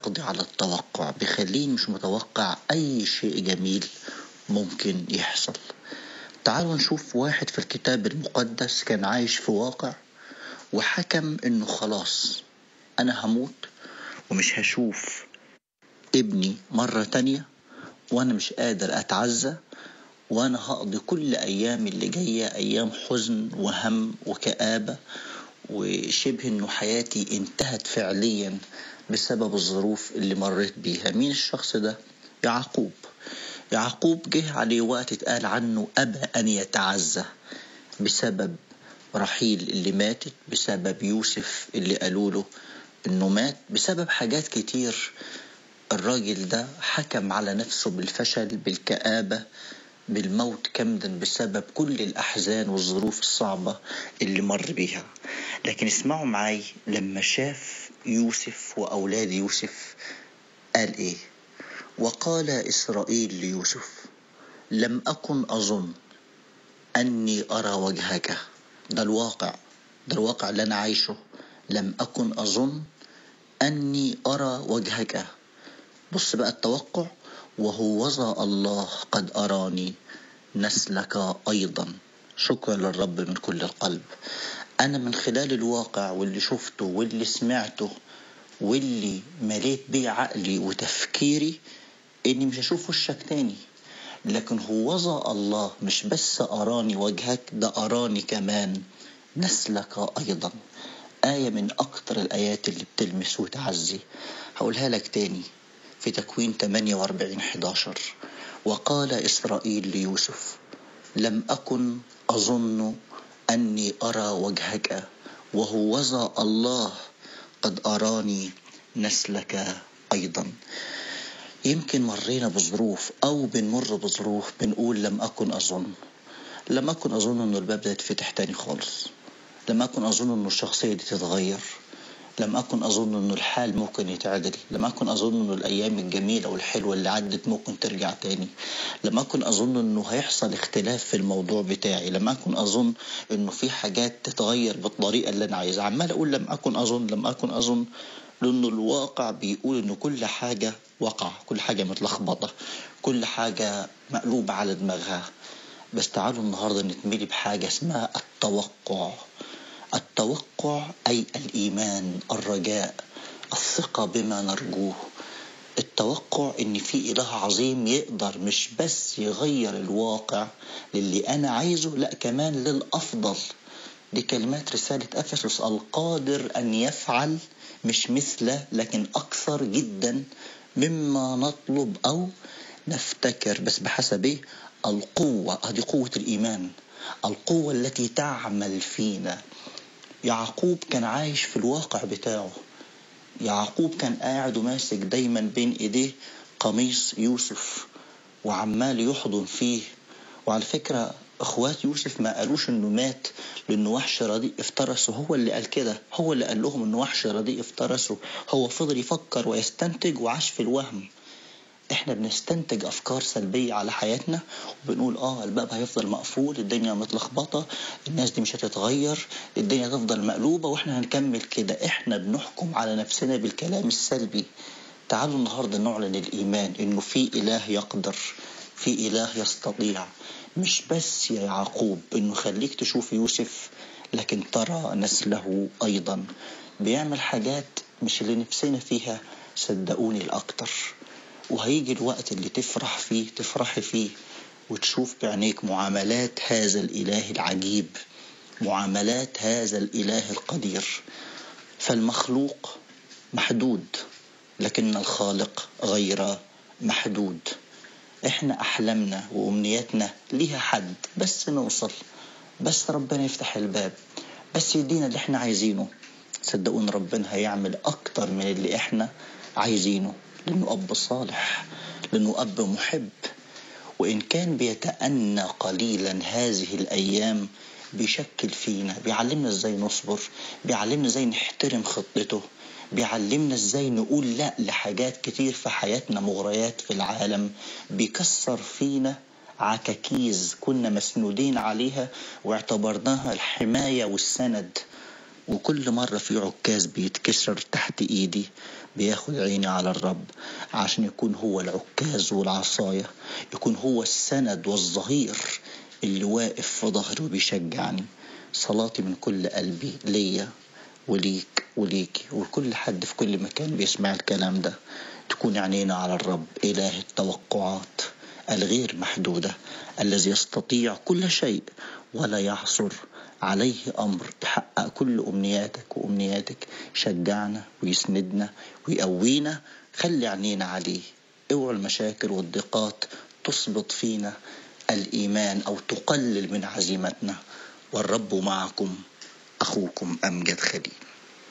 قضي على التوقع، بيخليني مش متوقع أي شيء جميل ممكن يحصل. تعالوا نشوف واحد في الكتاب المقدس كان عايش في واقع وحكم إنه خلاص أنا هموت ومش هشوف ابني مرة تانية، وأنا مش قادر أتعزى، وأنا هقضي كل أيام اللي جاية أيام حزن وهم وكآبة، وشبه إنه حياتي انتهت فعليا بسبب الظروف اللي مريت بيها. مين الشخص ده؟ يعقوب. يعقوب جه عليه وقت اتقال عنه أبى أن يتعزى بسبب رحيل اللي ماتت، بسبب يوسف اللي قالوا له إنه مات، بسبب حاجات كتير. الراجل ده حكم على نفسه بالفشل، بالكآبة، بالموت كمدا بسبب كل الأحزان والظروف الصعبة اللي مر بيها. لكن اسمعوا معي لما شاف يوسف وأولاد يوسف قال إيه؟ وقال إسرائيل ليوسف: لم أكن أظن أني أرى وجهك. ده الواقع اللي أنا عايشه. لم أكن أظن أني أرى وجهك. بص بقى التوقع: وهوذا الله قد أراني نسلك أيضا. شكرا للرب من كل القلب. أنا من خلال الواقع واللي شفته واللي سمعته واللي مليت بيه عقلي وتفكيري إني مش هشوف وشك تاني، لكن هوذا الله مش بس أراني وجهك، ده أراني كمان نسلك أيضا. آية من أكتر الآيات اللي بتلمس وتعزي. هقولها لك تاني في تكوين 48:11: وقال إسرائيل ليوسف: لم أكن أظن أني أرى وجهك، وهوذا الله قد أراني نسلك أيضا. يمكن مرينا بظروف أو بنمر بظروف بنقول لم أكن أظن أن الباب ده يتفتح تاني خالص، لم أكن أظن أن الشخصية دي تتغير، لم أكن أظن أن الحال ممكن يتعدل، لم أكن أظن أن الأيام الجميلة والحلوة اللي عدت ممكن ترجع تاني، لم أكن أظن أنه هيحصل اختلاف في الموضوع بتاعي، لم أكن أظن أنه في حاجات تتغير بالطريقة اللي أنا عايزها. عمال أقول لم أكن أظن لأنه الواقع بيقول أنه كل حاجة وقع، كل حاجة متلخبطة، كل حاجة مقلوبة على دماغها. بس تعالوا النهاردة نتملي بحاجة اسمها التوقع أي الإيمان، الرجاء، الثقة بما نرجوه. التوقع إن في إله عظيم يقدر مش بس يغير الواقع للي أنا عايزه، لا كمان للأفضل. دي كلمات رسالة أفسس: القادر أن يفعل مش مثله لكن أكثر جدا مما نطلب أو نفتكر، بس بحسب إيه؟ القوة. هذه قوة الإيمان، القوة التي تعمل فينا. يعقوب كان عايش في الواقع بتاعه. يعقوب كان قاعد وماسك دايما بين ايديه قميص يوسف وعمال يحضن فيه. وعلى فكرة اخوات يوسف ما قالوش انه مات لانه وحش رديء افترسه، هو اللي قال كده، هو اللي قال لهم انه وحش رديء افترسه. هو فضل يفكر ويستنتج وعاش في الوهم. احنا بنستنتج افكار سلبية على حياتنا وبنقول الباب هيفضل مقفول، الدنيا متلخبطة، الناس دي مش هتتغير، الدنيا هتفضل مقلوبة، واحنا هنكمل كده. احنا بنحكم على نفسنا بالكلام السلبي. تعالوا النهاردة نعلن الإيمان إنه في إله يقدر، في إله يستطيع. مش بس يا يعقوب إنه خليك تشوف يوسف، لكن ترى نسله أيضا بيعمل حاجات مش اللي نفسنا فيها، صدقوني الأكتر. وهيجي الوقت اللي تفرحي فيه وتشوف بعينيك معاملات هذا الإله العجيب، معاملات هذا الإله القدير. فالمخلوق محدود لكن الخالق غير محدود. احنا أحلامنا وأمنياتنا ليها حد، بس نوصل، بس ربنا يفتح الباب، بس يدينا اللي احنا عايزينه. صدقون ربنا هيعمل أكتر من اللي احنا عايزينه، لأنه أب صالح، لأنه أب محب. وإن كان بيتأنى قليلا هذه الأيام بيشكل فينا، بيعلمنا إزاي نصبر، بيعلمنا إزاي نحترم خطته، بيعلمنا إزاي نقول لا لحاجات كتير في حياتنا، مغريات في العالم، بيكسر فينا عكاكيز كنا مسنودين عليها واعتبرناها الحماية والسند. وكل مرة في عكاز بيتكسر تحت إيدي بياخد عيني على الرب عشان يكون هو العكاز والعصاية، يكون هو السند والظهير اللي واقف في ظهري وبيشجعني. صلاتي من كل قلبي ليا وليك وليكي وكل حد في كل مكان بيسمع الكلام ده، تكون عينينا على الرب إله التوقعات الغير محدودة، الذي يستطيع كل شيء ولا يعصر عليه أمر، يحقق كل أمنياتك وأمنياتك، يشجعنا ويسندنا ويقوينا. خلي عينينا عليه، اوعى المشاكل والضيقات تثبط فينا الإيمان أو تقلل من عزيمتنا. والرب معكم. أخوكم أمجد خليل.